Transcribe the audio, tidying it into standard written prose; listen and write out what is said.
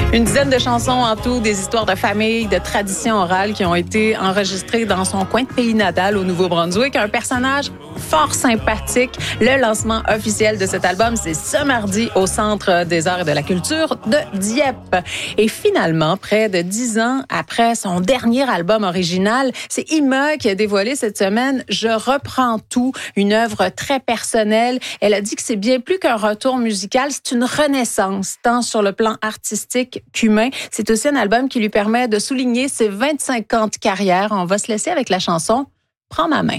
Une dizaine de chansons en tout, des histoires de famille, de traditions orales qui ont été enregistrées dans son coin de pays natal au Nouveau-Brunswick. Un personnage fort sympathique. Le lancement officiel de cet album, c'est ce mardi au Centre des arts et de la culture de Dieppe. Et finalement, près de 10 ans après son dernier album original, c'est Ima qui a dévoilé cette semaine « Je reprends tout », une œuvre très personnelle. Elle a dit que c'est bien plus qu'un retour musical, c'est une renaissance, tant sur le plan artistique qu'humain. C'est aussi un album qui lui permet de souligner ses 25 ans de carrière. On va se laisser avec la chanson « Prends ma main ».